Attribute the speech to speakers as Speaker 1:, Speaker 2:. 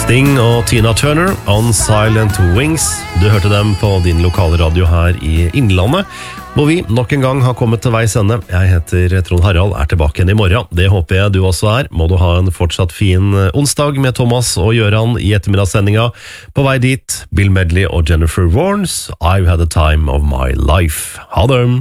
Speaker 1: Sting og Tina Turner, On Silent Wings. Du hørte dem på din lokale radio her i Innlandet, hvor vi nok en gang har kommet til veis ende. Jeg heter Trond Harald, er tilbake igjen i morgen. Det håper jeg du også er. Må du ha en fortsatt fin onsdag med Thomas og Gøran i ettermiddagssendinga. På vei dit, Bill Medley og Jennifer Warnes, I've had a time of my life. Ha det!